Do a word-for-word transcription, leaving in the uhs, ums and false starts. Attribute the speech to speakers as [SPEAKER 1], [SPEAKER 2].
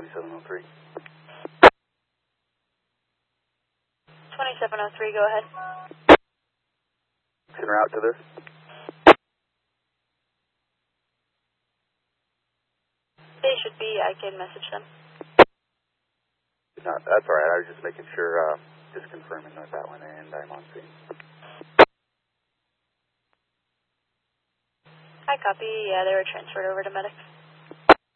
[SPEAKER 1] twenty-seven oh three.
[SPEAKER 2] twenty-seven oh three, go ahead.
[SPEAKER 1] En route to this.
[SPEAKER 2] They should be, I can message them.
[SPEAKER 1] No, that's alright, I was just making sure, uh, just confirming that that went in and I'm on scene.
[SPEAKER 2] I copy, yeah, they were transferred over to medics.